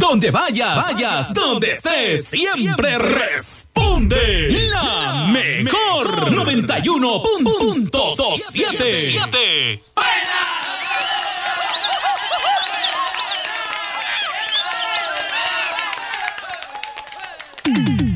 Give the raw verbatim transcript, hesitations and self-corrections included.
Donde vayas, vayas, donde estés, siempre responde la mejor noventa y uno punto siete. ¡Buena!